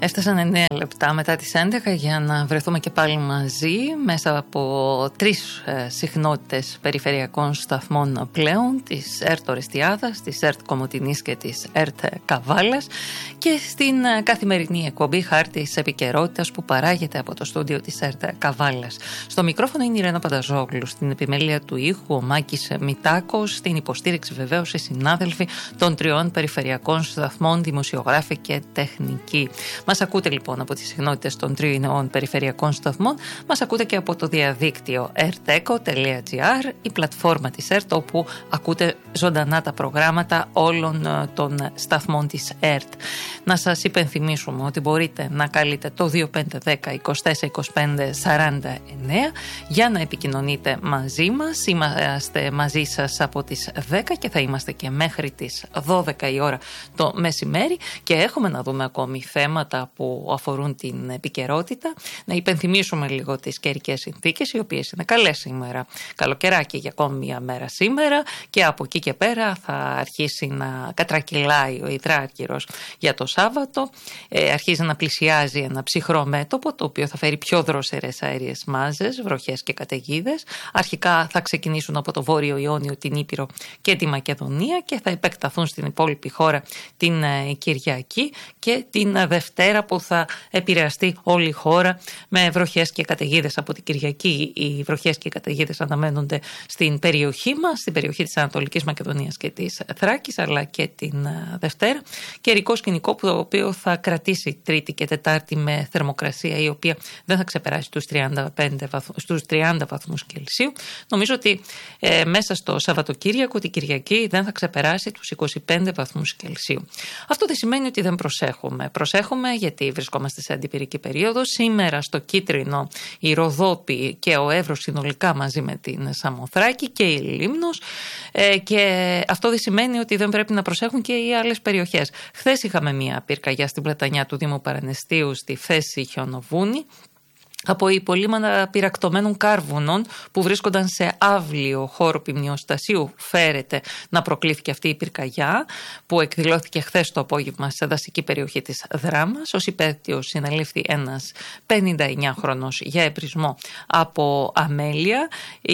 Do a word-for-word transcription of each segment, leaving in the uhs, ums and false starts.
Έφτασαν εννέα λεπτά μετά τις έντεκα για να βρεθούμε και πάλι μαζί μέσα από τρεις ε, συχνότητες περιφερειακών σταθμών πλέον, της ΕΡΤ Ορεστιάδας, της ΕΡΤ Κομοτηνής και της ΕΡΤ Καβάλας, και στην ε, καθημερινή εκπομπή Χάρτης Επικαιρότητας που παράγεται από το στούντιο της ΕΡΤ Καβάλας. Στο μικρόφωνο είναι η Ρένα Πανταζόγλου, στην επιμέλεια του ήχου ο Μάκης Μητάκος, στην υποστήριξη βεβαίως οι συνάδελφοι των τριών περιφερειακών σταθμών, δημοσιογράφοι και τεχνικοί. Μας ακούτε λοιπόν από τις συχνότητες των τριών περιφερειακών σταθμών, μας ακούτε και από το διαδίκτυο ερτέκο τελεία τζι άρ, η πλατφόρμα της ΕΡΤ, όπου ακούτε ζωντανά τα προγράμματα όλων των σταθμών της ΕΡΤ. Να σας υπενθυμίσουμε ότι μπορείτε να καλείτε το δύο πέντε ένα μηδέν είκοσι τέσσερα είκοσι πέντε σαράντα εννέα για να επικοινωνείτε μαζί μας. Είμαστε μαζί σας από τις δέκα και θα είμαστε και μέχρι τις δώδεκα η ώρα το μεσημέρι, και έχουμε να δούμε ακόμη θέματα που αφορούν την επικαιρότητα. Να υπενθυμίσουμε λίγο τις καιρικές συνθήκες, οι οποίες είναι καλές σήμερα. Καλοκαιράκι για ακόμη μια μέρα σήμερα, και από εκεί και πέρα θα αρχίσει να κατρακυλάει ο υδράργυρος για το Σάββατο. Ε, αρχίζει να πλησιάζει ένα ψυχρό μέτωπο, το οποίο θα φέρει πιο δροσερές αέριες μάζες, βροχές και καταιγίδες. Αρχικά θα ξεκινήσουν από το Βόρειο Ιόνιο, την Ήπειρο και τη Μακεδονία, και θα επεκταθούν στην υπόλοιπη χώρα την ε, Κυριακή και την Δευτέρα, που θα επηρεαστεί όλη η χώρα με βροχές και καταιγίδες. Από την Κυριακή οι βροχές και οι καταιγίδες αναμένονται στην περιοχή μας, στην περιοχή της Ανατολικής Μακεδονίας και της Θράκης, αλλά και την Δευτέρα. Καιρικό σκηνικό που το οποίο θα κρατήσει Τρίτη και Τετάρτη με θερμοκρασία η οποία δεν θα ξεπεράσει τους τριάντα πέντε βαθμούς, στους τριάντα βαθμούς Κελσίου. Νομίζω ότι ε, μέσα στο Σαββατοκύριακο, την Κυριακή, δεν θα ξεπεράσει τους είκοσι πέντε βαθμούς Κελσίου. Αυτό δεν σημαίνει ότι δεν προσέχουμε. Προσέχουμε γιατί βρισκόμαστε σε αντιπυρική περίοδο. Σήμερα στο Κίτρινο η Ροδόπη και ο Εύρος συνολικά μαζί με την Σαμοθράκη και η Λίμνος, ε, και αυτό δεν σημαίνει ότι δεν πρέπει να προσέχουν και οι άλλες περιοχές. Χθες είχαμε μια πυρκαγιά στην Πλατανιά του Δήμου Παραναιστείου στη Θέση Χιονοβούνη από υπολείμματα πυρακτωμένων κάρβουνων που βρίσκονταν σε άβλιο χώρο ποιμνιοστασίου. Φέρεται να προκλήθηκε αυτή η πυρκαγιά, που εκδηλώθηκε χθες το απόγευμα σε δασική περιοχή της Δράμας. Ως υπέτειος συνελήφθη ένας πενήντα εννέα χρονός για εμπρισμό από αμέλεια.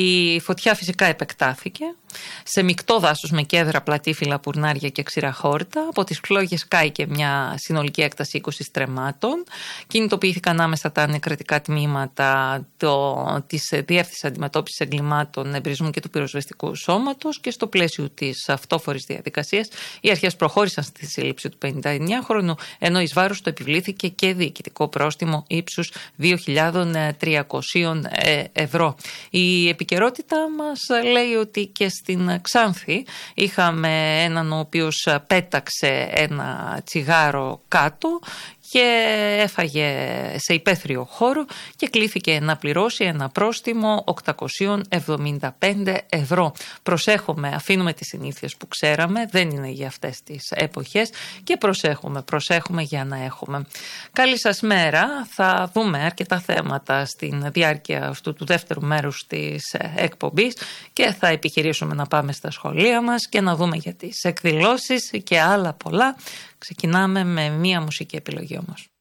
Η φωτιά φυσικά επεκτάθηκε σε μεικτό δάσος με κέδρα, πλατήφυλλα, πουρνάρια και ξηραχόρτα. Από τις φλόγες κάηκε μια συνολική έκταση είκοσι στρεμμάτων. Κινητοποιήθηκαν άμεσα τα νεκρετικά τμήματα το, της Διεύθυνσης Αντιμετώπισης Εγκλημάτων Εμπρισμού και του Πυροσβεστικού Σώματος, και στο πλαίσιο της αυτόφορης διαδικασίας οι αρχές προχώρησαν στη σύλληψη του πενήντα εννέα χρονού, ενώ εις βάρος του επιβλήθηκε και διοικητικό πρόστιμο ύψους δύο χιλιάδες τριακόσια ευρώ. Η επικαιρότητα μας λέει ότι και στην Ξάνθη είχαμε έναν ο οποίος πέταξε ένα τσιγάρο κάτω και έφαγε σε υπαίθριο χώρο και κλήθηκε να πληρώσει ένα πρόστιμο οκτακόσια εβδομήντα πέντε ευρώ. Προσέχουμε, αφήνουμε τις συνήθειες που ξέραμε, δεν είναι για αυτές τις εποχές, και προσέχουμε, προσέχουμε για να έχουμε. Καλή σας μέρα, θα δούμε αρκετά θέματα στην διάρκεια αυτού του δεύτερου μέρους της εκπομπής και θα επιχειρήσουμε να πάμε στα σχολεία μας και να δούμε για τις εκδηλώσεις και άλλα πολλά. Ξεκινάμε με μία μουσική επιλογή όμως.